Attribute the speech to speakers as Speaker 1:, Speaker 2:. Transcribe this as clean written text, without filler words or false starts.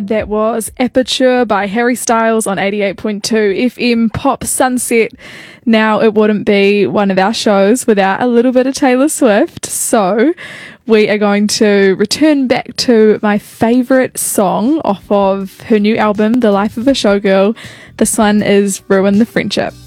Speaker 1: That was Aperture by Harry Styles on 88.2 FM Pop Sunset. Now, it wouldn't be one of our shows without a little bit of Taylor Swift, so we are going to return back to my favourite song off of her new album, The Life of a Showgirl. This one is Ruin the Friendship.